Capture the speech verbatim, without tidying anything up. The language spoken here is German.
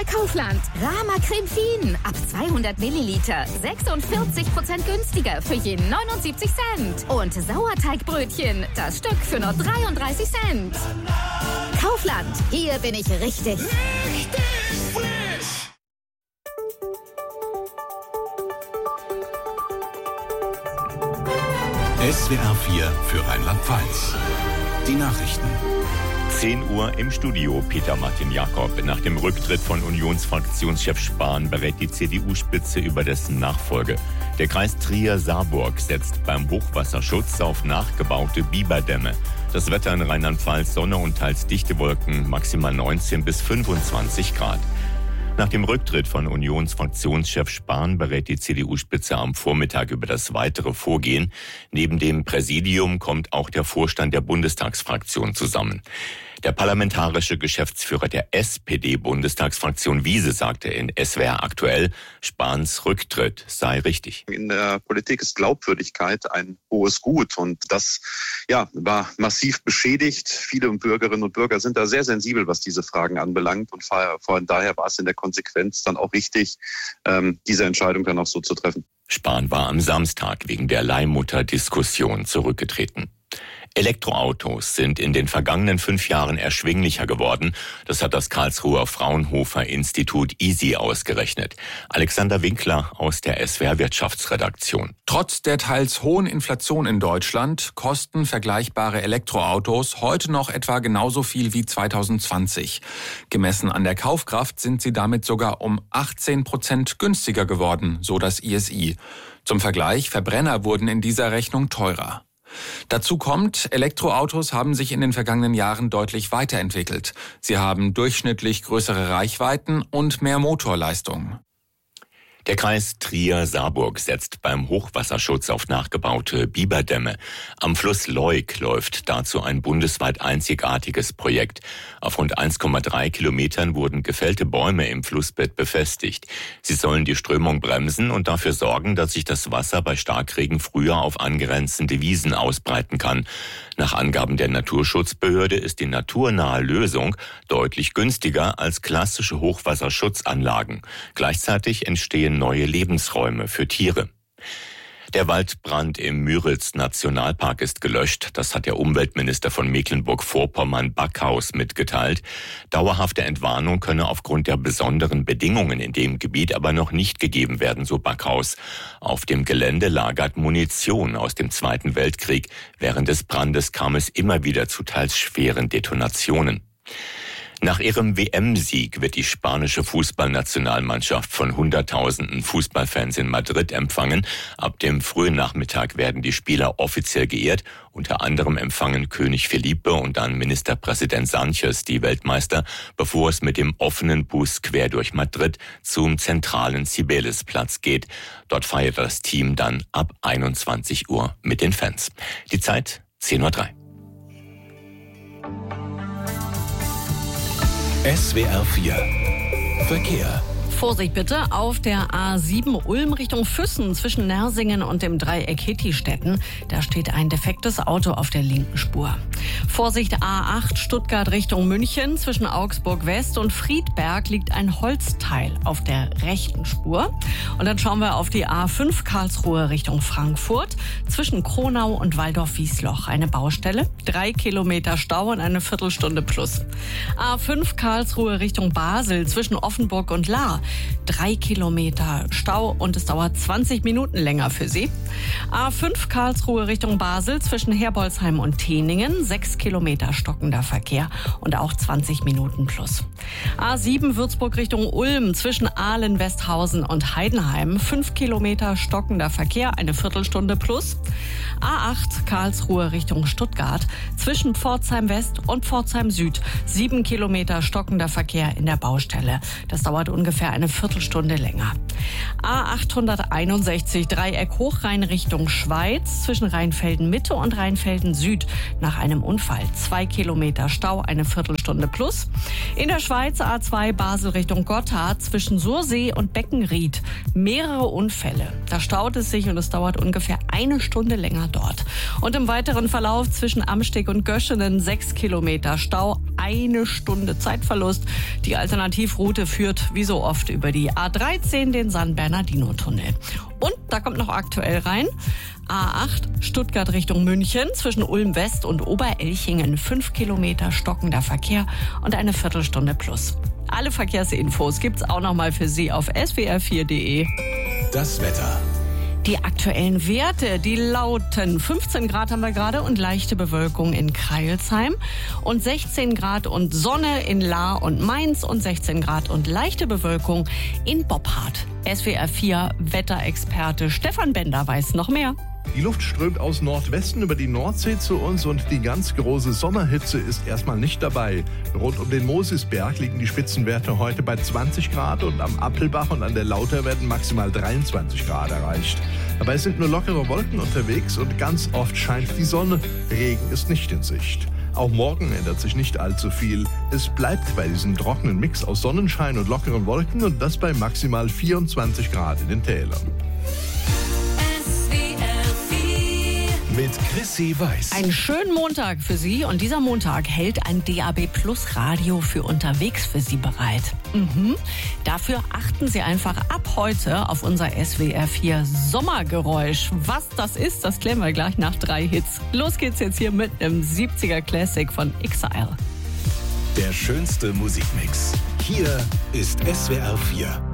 bei Kaufland. Rama Creme Fien ab zweihundert Milliliter. sechsundvierzig Prozent günstiger für je neunundsiebzig Cent. Und Sauerteigbrötchen, das Stück für nur dreiunddreißig Cent. Kaufland, hier bin ich richtig. Richtig frisch. S W R vier für Rheinland-Pfalz. Die Nachrichten. zehn Uhr im Studio, Peter Martin Jakob. Nach dem Rücktritt von Unionsfraktionschef Spahn berät die C D U-Spitze über dessen Nachfolge. Der Kreis Trier-Saarburg setzt beim Hochwasserschutz auf nachgebaute Biberdämme. Das Wetter in Rheinland-Pfalz, Sonne und teils dichte Wolken, maximal neunzehn bis fünfundzwanzig Grad. Nach dem Rücktritt von Unionsfraktionschef Spahn berät die C D U-Spitze am Vormittag über das weitere Vorgehen. Neben dem Präsidium kommt auch der Vorstand der Bundestagsfraktion zusammen. Der parlamentarische Geschäftsführer der S P D-Bundestagsfraktion Wiese sagte in S W R aktuell, Spahns Rücktritt sei richtig. In der Politik ist Glaubwürdigkeit ein hohes Gut und das ja, war massiv beschädigt. Viele Bürgerinnen und Bürger sind da sehr sensibel, was diese Fragen anbelangt und von daher war es in der Konsequenz dann auch richtig, diese Entscheidung dann auch so zu treffen. Spahn war am Samstag wegen der Leihmutter-Diskussion zurückgetreten. Elektroautos sind in den vergangenen fünf Jahren erschwinglicher geworden. Das hat das Karlsruher Fraunhofer Institut I S I ausgerechnet. Alexander Winkler aus der S W R Wirtschaftsredaktion. Trotz der teils hohen Inflation in Deutschland kosten vergleichbare Elektroautos heute noch etwa genauso viel wie zweitausendzwanzig. Gemessen an der Kaufkraft sind sie damit sogar um achtzehn Prozent günstiger geworden, so das I S I. Zum Vergleich, Verbrenner wurden in dieser Rechnung teurer. Dazu kommt, Elektroautos haben sich in den vergangenen Jahren deutlich weiterentwickelt. Sie haben durchschnittlich größere Reichweiten und mehr Motorleistung. Der Kreis Trier-Saarburg setzt beim Hochwasserschutz auf nachgebaute Biberdämme. Am Fluss Leuk läuft dazu ein bundesweit einzigartiges Projekt. Auf rund eins Komma drei Kilometern wurden gefällte Bäume im Flussbett befestigt. Sie sollen die Strömung bremsen und dafür sorgen, dass sich das Wasser bei Starkregen früher auf angrenzende Wiesen ausbreiten kann. Nach Angaben der Naturschutzbehörde ist die naturnahe Lösung deutlich günstiger als klassische Hochwasserschutzanlagen. Gleichzeitig entstehen neue Lebensräume für Tiere. Der Waldbrand im Müritz-Nationalpark ist gelöscht. Das hat der Umweltminister von Mecklenburg-Vorpommern Backhaus mitgeteilt. Dauerhafte Entwarnung könne aufgrund der besonderen Bedingungen in dem Gebiet aber noch nicht gegeben werden, so Backhaus. Auf dem Gelände lagert Munition aus dem Zweiten Weltkrieg. Während des Brandes kam es immer wieder zu teils schweren Detonationen. Nach ihrem W M-Sieg wird die spanische Fußballnationalmannschaft von Hunderttausenden Fußballfans in Madrid empfangen. Ab dem frühen Nachmittag werden die Spieler offiziell geehrt. Unter anderem empfangen König Felipe und dann Ministerpräsident Sánchez die Weltmeister, bevor es mit dem offenen Bus quer durch Madrid zum zentralen Cibeles-Platz geht. Dort feiert das Team dann ab einundzwanzig Uhr mit den Fans. Die Zeit zehn Uhr drei. S W R vier Verkehr. Vorsicht bitte auf der A sieben Ulm Richtung Füssen zwischen Nersingen und dem Dreieck Hittistetten. Da steht ein defektes Auto auf der linken Spur. Vorsicht A acht Stuttgart Richtung München. Zwischen Augsburg West und Friedberg liegt ein Holzteil auf der rechten Spur. Und dann schauen wir auf die A fünf Karlsruhe Richtung Frankfurt. Zwischen Kronau und Waldorf-Wiesloch eine Baustelle. Drei Kilometer Stau und eine Viertelstunde plus. A fünf Karlsruhe Richtung Basel zwischen Offenburg und Lahr. Drei Kilometer Stau und es dauert zwanzig Minuten länger für Sie. A fünf Karlsruhe Richtung Basel zwischen Herbolzheim und Teningen. Sechs Kilometer stockender Verkehr und auch zwanzig Minuten plus. A sieben Würzburg Richtung Ulm zwischen Aalen, Westhausen und Heidenheim. Fünf Kilometer stockender Verkehr, eine Viertelstunde plus. A acht Karlsruhe Richtung Stuttgart zwischen Pforzheim West und Pforzheim Süd. Sieben Kilometer stockender Verkehr in der Baustelle. Das dauert ungefähr eine Viertelstunde länger. A achthunderteinundsechzig Dreieck Hochrhein Richtung Schweiz zwischen Rheinfelden Mitte und Rheinfelden Süd nach einem einem Unfall. Zwei Kilometer Stau, eine Viertelstunde plus. In der Schweiz A zwei Basel Richtung Gotthard zwischen Sursee und Beckenried. Mehrere Unfälle. Da staut es sich und es dauert ungefähr eine Stunde länger dort. Und im weiteren Verlauf zwischen Amsteg und Göschenen sechs Kilometer Stau, eine Stunde Zeitverlust. Die Alternativroute führt wie so oft über die A dreizehn, den San Bernardino-Tunnel. Und da kommt noch aktuell rein, A acht Stuttgart Richtung München zwischen Ulm West und Oberelchingen. Fünf Kilometer stockender Verkehr und eine Viertelstunde plus. Alle Verkehrsinfos gibt's auch noch mal für Sie auf s w r vier punkt de. Das Wetter. Die aktuellen Werte, die lauten fünfzehn Grad haben wir gerade und leichte Bewölkung in Crailsheim und sechzehn Grad und Sonne in Lahr und Mainz und sechzehn Grad und leichte Bewölkung in Boppard. S W R vier Wetterexperte Stefan Bender weiß noch mehr. Die Luft strömt aus Nordwesten über die Nordsee zu uns und die ganz große Sommerhitze ist erstmal nicht dabei. Rund um den Mosisberg liegen die Spitzenwerte heute bei zwanzig Grad und am Appelbach und an der Lauter werden maximal dreiundzwanzig Grad erreicht. Dabei sind nur lockere Wolken unterwegs und ganz oft scheint die Sonne. Regen ist nicht in Sicht. Auch morgen ändert sich nicht allzu viel. Es bleibt bei diesem trockenen Mix aus Sonnenschein und lockeren Wolken und das bei maximal vierundzwanzig Grad in den Tälern. Mit Chrissy Weiß. Einen schönen Montag für Sie und dieser Montag hält ein D A B Plus Radio für unterwegs für Sie bereit. Mhm. Dafür achten Sie einfach ab heute auf unser S W R vier Sommergeräusch. Was das ist, das klären wir gleich nach drei Hits. Los geht's jetzt hier mit einem siebziger Classic von Exile. Der schönste Musikmix. Hier ist S W R vier.